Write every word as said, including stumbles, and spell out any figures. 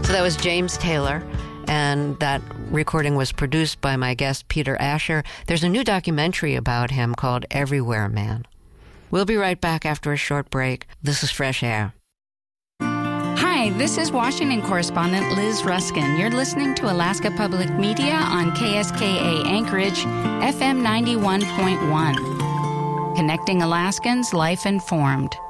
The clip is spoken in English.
So that was James Taylor, and that recording was produced by my guest, Peter Asher. There's a new documentary about him called Everywhere Man. We'll be right back after a short break. This is Fresh Air. Hi, this is Washington correspondent Liz Ruskin. You're listening to Alaska Public Media on K S K A Anchorage, F M ninety-one point one. Connecting Alaskans, life informed.